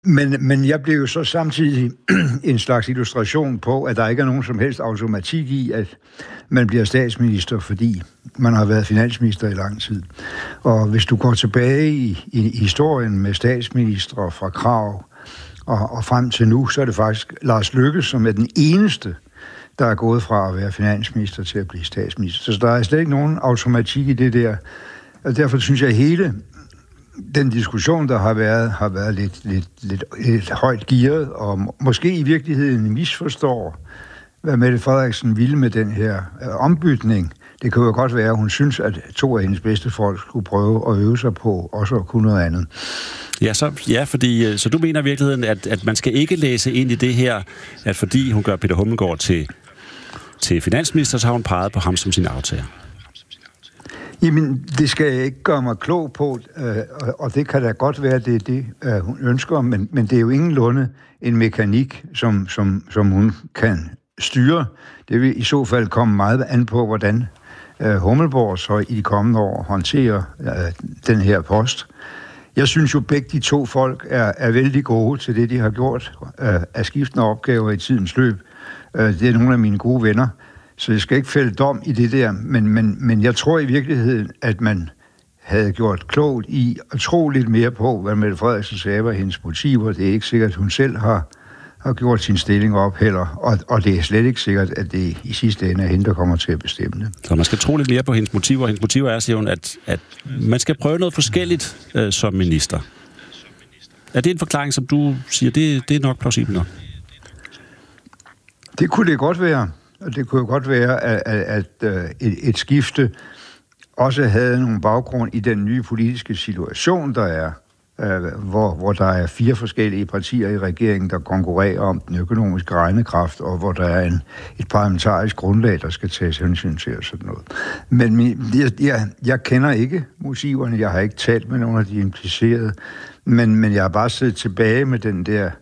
Men jeg blev jo så samtidig en slags illustration på, at der ikke er nogen som helst automatik i, at man bliver statsminister, fordi man har været finansminister i lang tid. Og hvis du går tilbage i historien med statsministre fra Krag og frem til nu, så er det faktisk Lars Løkke, som er den eneste, der er gået fra at være finansminister til at blive statsminister. Så der er slet ikke nogen automatik i det der. Og derfor synes jeg, at hele den diskussion, der har været lidt højt gearet, og måske i virkeligheden misforstår, hvad Mette Frederiksen ville med den her ombytning. Det kan jo godt være, at hun synes, at 2 af hendes bedste folk skulle prøve at øve sig på, også at kunne noget andet. Fordi så du mener i virkeligheden, at man skal ikke læse ind i det her, at fordi hun gør Peter Hummelgaard til finansminister, så har hun peget på ham som sin aftager. Jamen, det skal jeg ikke gøre mig klog på, og det kan da godt være, det er det, hun ønsker, men det er jo ingenlunde en mekanik, som hun kan styre. Det vil i så fald komme meget an på, hvordan Hummelgaard så i de kommende år håndterer den her post. Jeg synes jo, begge de 2 folk er vældig gode til det, de har gjort af skiftende opgaver i tidens løb. Det er nogle af mine gode venner. Så jeg skal ikke fælde dom i det der, men jeg tror i virkeligheden, at man havde gjort klogt i at tro lidt mere på, hvad Mette Frederiksen sagde var hendes motiver. Det er ikke sikkert, at hun selv har gjort sin stilling op heller, og det er slet ikke sikkert, at det i sidste ende er hende, der kommer til at bestemme det. Så man skal tro lidt mere på hendes motiver. Hendes motiver er, siger hun, at man skal prøve noget forskelligt som minister. Er det en forklaring, som du siger, det er nok plausibelt nok? Det kunne det godt være. Og det kunne jo godt være, at et skifte også havde nogle baggrund i den nye politiske situation, der er, hvor der er 4 forskellige partier i regeringen, der konkurrerer om den økonomiske regnekraft, og hvor der er et parlamentarisk grundlag, der skal tages hensyn til og sådan noget. Men jeg kender ikke motiverne, jeg har ikke talt med nogen af de implicerede, men jeg har bare siddet tilbage med den der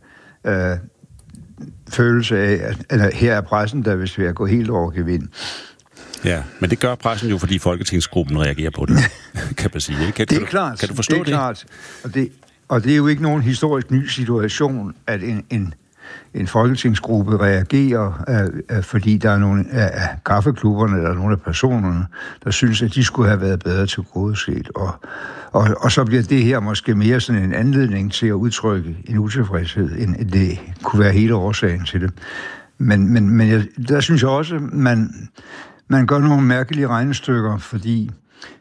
følelse af, at her er pressen, der vil være gå helt over gevind. Ja, men det gør pressen jo, fordi Folketingsgruppen reagerer på det, kan man sige. Det er klart. Kan du forstå det? Klart. Og det er jo ikke nogen historisk ny situation, at en folketingsgruppe reagerer, fordi der er nogle af kaffeklubberne eller nogle af personerne, der synes, at de skulle have været bedre tilgodeset. Og så bliver det her måske mere sådan en anledning til at udtrykke en utilfredshed, end det kunne være hele årsagen til det. Men der synes jeg også, man gør nogle mærkelige regnestykker, fordi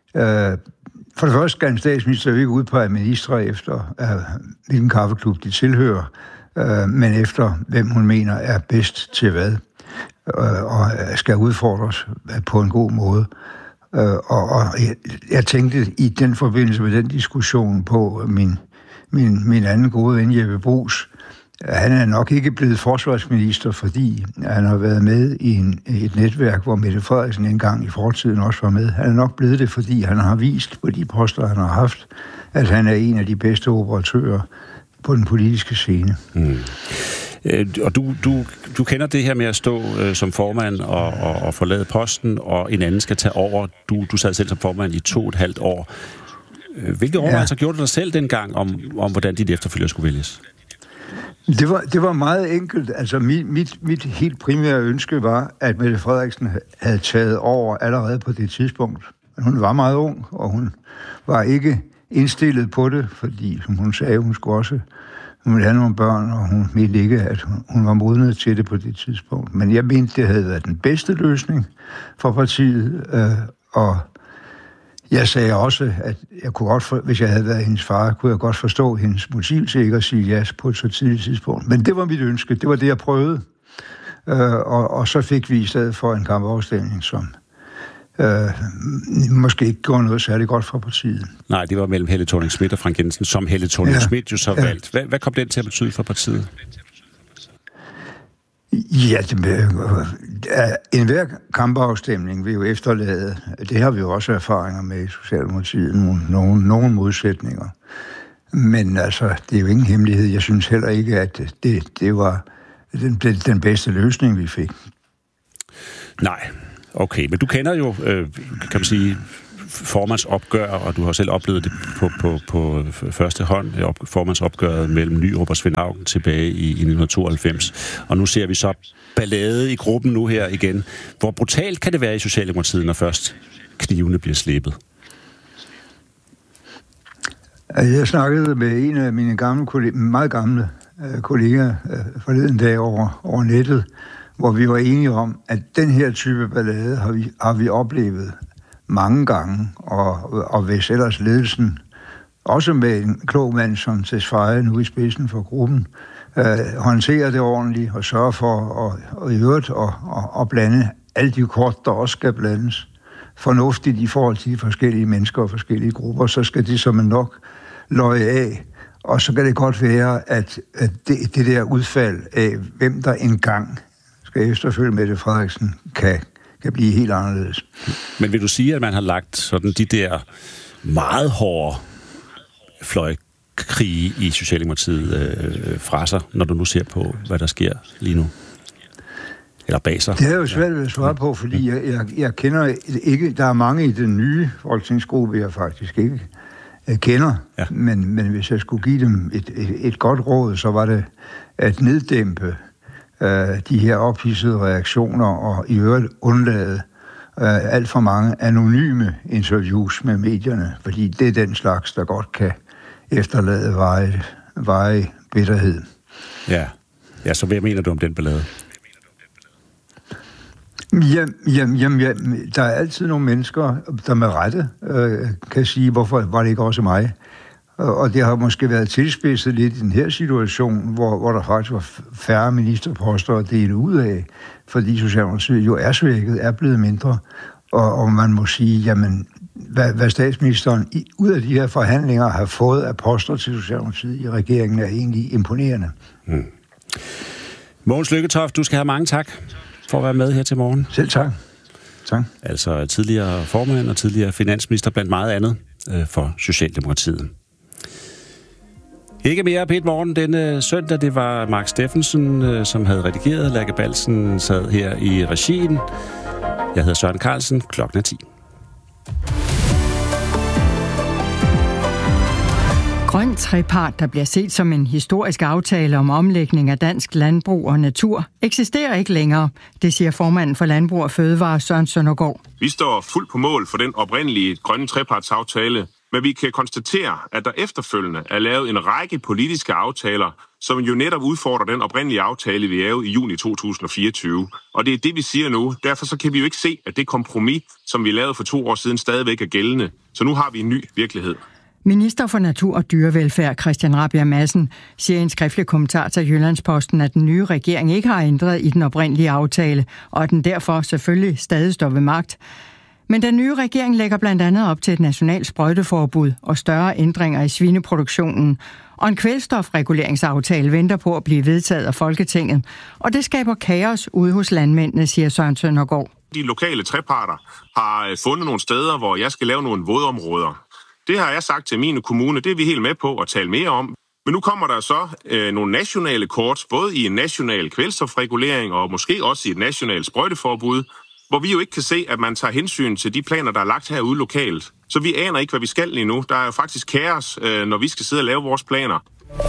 for det første skal en statsminister jo ikke udpege ministre efter, hvilken kaffeklub de tilhører, men efter, hvem hun mener er bedst til hvad, og skal udfordres på en god måde. Og jeg tænkte i den forbindelse med den diskussion på min anden gode ven, Jeppe Bruus. Han er nok ikke blevet forsvarsminister, fordi han har været med i et netværk, hvor Mette Frederiksen engang i fortiden også var med. Han er nok blevet det, fordi han har vist på de poster, han har haft, at han er en af de bedste operatører på den politiske scene. Og du kender det her med at stå som formand og forlade posten, og en anden skal tage over. Du sad selv som formand i 2,5 år. Hvilke overvejelser gjorde du dig selv dengang om hvordan dit efterfølger skulle vælges? Det var meget enkelt. Altså mit helt primære ønske var, at Mette Frederiksen havde taget over allerede på det tidspunkt. Hun var meget ung, og hun var ikke indstillet på det, fordi, som hun sagde, hun ville have nogle børn, og hun mente ikke, at hun var modnet til det på det tidspunkt. Men jeg mente, det havde været den bedste løsning for partiet, og jeg sagde også, at jeg kunne godt, hvis jeg havde været hendes far, kunne jeg godt forstå hendes motiv til ikke at sige ja på et så tidligt tidspunkt. Men det var mit ønske, det var det, jeg prøvede. Og så fik vi i stedet for en kampafstemning, som måske ikke gjorde noget særlig godt for partiet. Nej, det var mellem Helle Thorning-Schmidt og Frank Jensen, som Helle Thorning-Schmidt jo så valgt. Hvad kom den til at betyde for partiet? Ja, enhver kampafstemning vil jo efterlade, det har vi jo også erfaringer med i Socialdemokratiet, nogle modsætninger. Men altså, det er jo ingen hemmelighed. Jeg synes heller ikke, at det var den bedste løsning, vi fik. Nej, okay. Men du kender jo, kan man sige, formandsopgør, og du har selv oplevet det på første hånd, formandsopgøret mellem Nyrup og Svend Auken tilbage i 1992. Og nu ser vi så ballade i gruppen nu her igen. Hvor brutalt kan det være i Socialdemokratiet, når først knivene bliver slippet? Jeg snakkede med en af mine meget gamle kollegaer forleden dag over nettet, hvor vi var enige om, at den her type ballade har vi oplevet mange gange, og hvis ellers ledelsen, også med en klog mand som Tesfaye nu i spidsen for gruppen, håndterer det ordentligt og sørger for i øvrigt at blande alle de kort, der også skal blandes fornuftigt i forhold til de forskellige mennesker og forskellige grupper, så skal det som nok løje af. Og så kan det godt være, at det der udfald af, hvem der engang skal efterfølge Mette Frederiksen, kan blive helt anderledes. Men vil du sige, at man har lagt sådan de der meget hårde fløjkrige i Socialdemokratiet fra sig, når du nu ser på, hvad der sker lige nu? Eller bag sig? Det er jo svært at svare på, fordi jeg kender ikke... Der er mange i den nye folketingsgruppe, jeg faktisk ikke kender. Ja. Men hvis jeg skulle give dem et godt råd, så var det at neddæmpe de her ophidsede reaktioner og i øvrigt undlade alt for mange anonyme interviews med medierne, fordi det er den slags, der godt kan efterlade varig bitterhed. Ja, så hvad mener du om den ballade? Jamen, der er altid nogle mennesker, der med rette kan sige, hvorfor var det ikke også mig? Og det har måske været tilspidset lidt i den her situation, hvor der faktisk var færre ministerposter at dele ud af, fordi Socialdemokratiet jo er svækket, er blevet mindre. Og man må sige, jamen, hvad statsministeren ud af de her forhandlinger har fået af poster til Socialdemokratiet i regeringen, er egentlig imponerende. Mogens Lykketoft, du skal have mange tak for at være med her til morgen. Selv tak. Tak. Altså tidligere formand og tidligere finansminister blandt meget andet for Socialdemokratiet. Ikke mere P1 Morgen denne søndag. Det var Mark Steffensen, som havde redigeret. Lærke Balsen sad her i regien. Jeg hedder Søren Carlsen. Klokken er 10. Grøn trepart, der bliver set som en historisk aftale om omlægning af dansk landbrug og natur, eksisterer ikke længere. Det siger formanden for Landbrug og Fødevare, Søren Søndergaard. Vi står fuldt på mål for den oprindelige grønne trepartsaftale, men vi kan konstatere, at der efterfølgende er lavet en række politiske aftaler, som jo netop udfordrer den oprindelige aftale, vi lavede i juni 2024. Og det er det, vi siger nu. Derfor så kan vi jo ikke se, at det kompromis, som vi lavede for 2 år siden, stadigvæk er gældende. Så nu har vi en ny virkelighed. Minister for Natur og Dyrevelfærd, Christian Rabjerg Madsen, siger i en skriftlig kommentar til Jyllandsposten, at den nye regering ikke har ændret i den oprindelige aftale, og at den derfor selvfølgelig stadig står ved magt. Men den nye regering lægger blandt andet op til et nationalt sprøjteforbud og større ændringer i svineproduktionen. Og en kvælstofreguleringsaftale venter på at blive vedtaget af Folketinget. Og det skaber kaos ude hos landmændene, siger Søren Søndergaard. De lokale treparter har fundet nogle steder, hvor jeg skal lave nogle vådområder. Det har jeg sagt til mine kommuner, det er vi helt med på at tale mere om. Men nu kommer der så nogle nationale kort, både i en national kvælstofregulering og måske også i et nationalt sprøjteforbud, hvor vi jo ikke kan se, at man tager hensyn til de planer, der er lagt herude lokalt. Så vi aner ikke, hvad vi skal lige nu. Der er jo faktisk kaos, når vi skal sidde og lave vores planer.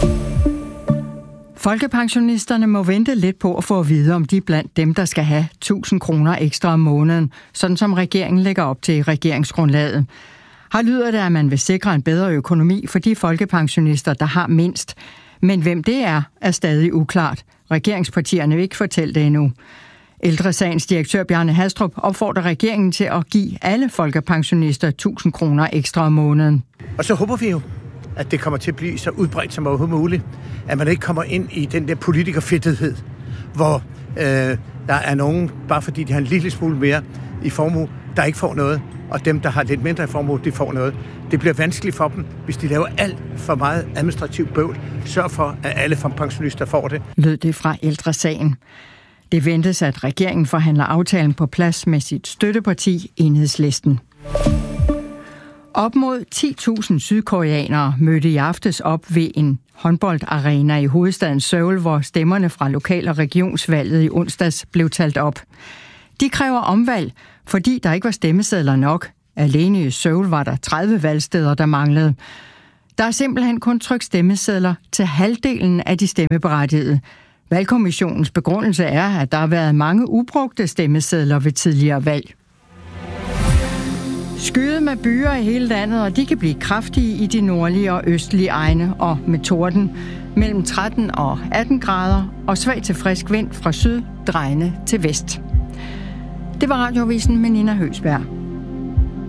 Folkepensionisterne må vente lidt på at få at vide, om de er blandt dem, der skal have 1.000 kroner ekstra om måneden, sådan som regeringen lægger op til i regeringsgrundlaget. Her lyder det, at man vil sikre en bedre økonomi for de folkepensionister, der har mindst. Men hvem det er stadig uklart. Regeringspartierne vil ikke fortælle det endnu. Ældresagens direktør Bjarne Hastrup opfordrer regeringen til at give alle folkepensionister 1.000 kroner ekstra om måneden. Og så håber vi jo, at det kommer til at blive så udbredt som overhovedet muligt, at man ikke kommer ind i den der politikerfedtethed, hvor der er nogen, bare fordi de har en lille smule mere i formue, der ikke får noget, og dem, der har lidt mindre i formue, de får noget. Det bliver vanskeligt for dem, hvis de laver alt for meget administrativt bøvl. Sørg for, at alle pensionister får det. Lød det fra Ældresagen. Det ventes, at regeringen forhandler aftalen på plads med sit støtteparti, Enhedslisten. Op mod 10.000 sydkoreanere mødte i aftes op ved en håndboldarena i hovedstaden Seoul, hvor stemmerne fra lokal- og regionsvalget i onsdags blev talt op. De kræver omvalg, fordi der ikke var stemmesedler nok, Alene i Seoul var der 30 valgsteder, der manglede. Der er simpelthen kun trykt stemmesedler til halvdelen af de stemmeberettigede. Valgkommissionens begrundelse er, at der har været mange ubrugte stemmesedler ved tidligere valg. Skyet med byer i hele landet, og de kan blive kraftige i de nordlige og østlige egne, og med torden mellem 13 og 18 grader, og svag til frisk vind fra syd, drejende til vest. Det var Radioavisen med Nina Høgsberg.